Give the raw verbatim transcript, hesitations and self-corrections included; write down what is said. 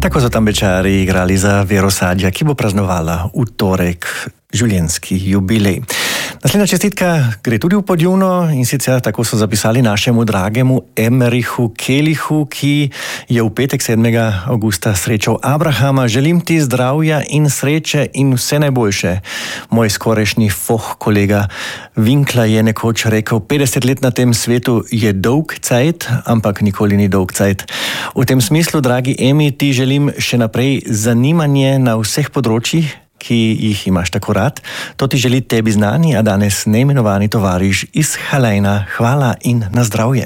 Tako so tam bečari igrali za Vero Sadja, ki bo praznovala v torek življenjski jubilej. Naslednja čestitka gre tudi v Podjuvno in sicer tako so zapisali našemu dragemu Emerichu Kelihu, ki je v petek sedmega avgusta srečal Abrahama. Želim ti zdravja in sreče in vse najboljše. Moj skorajšnji foh kolega Winkler je nekoč rekel, petdeset let na tem svetu je dolg cajt, ampak nikoli ni dolg cajt. V tem smislu, dragi Emi, ti želim še naprej zanimanje na vseh področjih, ki jih imaš tako rad. To ti želi tebi znani, a danes neimenovani tovariš iz Halejna. Hvala in na zdravje.